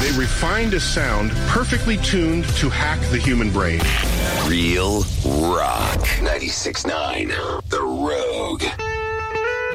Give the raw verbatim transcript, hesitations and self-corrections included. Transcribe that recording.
They refined a sound perfectly tuned to hack the human brain. Real rock. ninety-six point nine The Rogue.